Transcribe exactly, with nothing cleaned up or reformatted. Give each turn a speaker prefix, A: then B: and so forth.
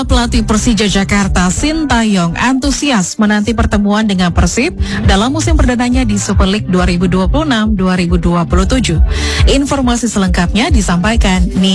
A: Pelatih Persija Jakarta Sintayong antusias menanti pertemuan dengan Persib dalam musim perdananya di Super League dua ribu dua puluh enam dua ribu dua puluh tujuh. Informasi selengkapnya disampaikan Nia